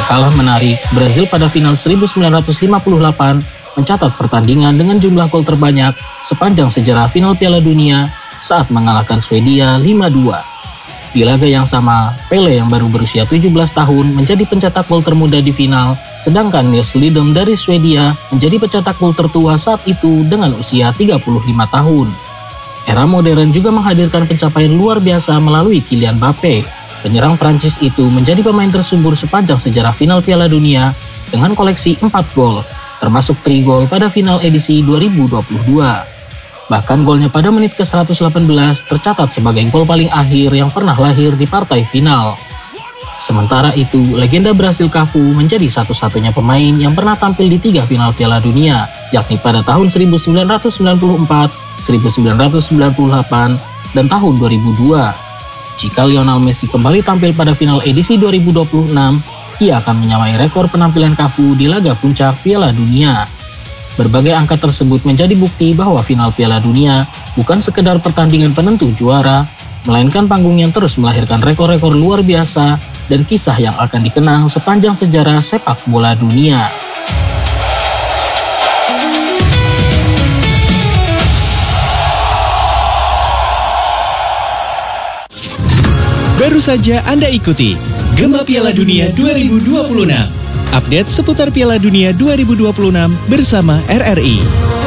kalah menarik, Brazil pada final 1958 mencatat pertandingan dengan jumlah gol terbanyak sepanjang sejarah final Piala Dunia saat mengalahkan Swedia 5-2. Di laga yang sama, Pele yang baru berusia 17 tahun menjadi pencetak gol termuda di final, sedangkan Nils Lidom dari Swedia menjadi pencetak gol tertua saat itu dengan usia 35 tahun. Era modern juga menghadirkan pencapaian luar biasa melalui Kylian Mbappe. Penyerang Prancis itu menjadi pemain tersubur sepanjang sejarah final Piala Dunia dengan koleksi 4 gol, termasuk 3 gol pada final edisi 2022. Bahkan golnya pada menit ke-118 tercatat sebagai gol paling akhir yang pernah lahir di partai final. Sementara itu, legenda Brasil Cafu menjadi satu-satunya pemain yang pernah tampil di 3 final Piala Dunia, yakni pada tahun 1994, 1998, dan tahun 2002. Jika Lionel Messi kembali tampil pada final edisi 2026, ia akan menyamai rekor penampilan Cafu di laga puncak Piala Dunia. Berbagai angka tersebut menjadi bukti bahwa final Piala Dunia bukan sekedar pertandingan penentu juara, melainkan panggung yang terus melahirkan rekor-rekor luar biasa dan kisah yang akan dikenang sepanjang sejarah sepak bola dunia. Baru saja Anda ikuti Gema Piala Dunia 2026. Update seputar Piala Dunia 2026 bersama RRI.